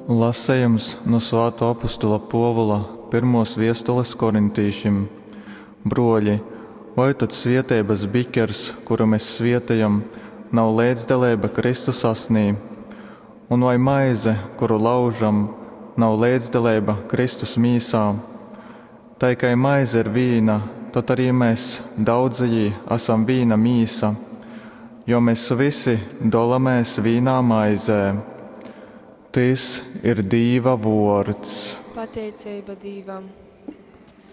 Lasējums no Svētā apostula Pāvila pirmos vēstules korintīšiem. Broļi, vai tad svētības bikers, kuru mēs svētējam, nav līdzdalība Kristus asnī? Un vai maize, kuru laužam, nav līdzdalība Kristus mīsā? Tā kā maize ir vīna, tad arī mēs daudzajī esam vīna mīsa, jo mēs visi dalamies vīnā maizē. Tas ir Dieva vārds. Pateicība Dievam.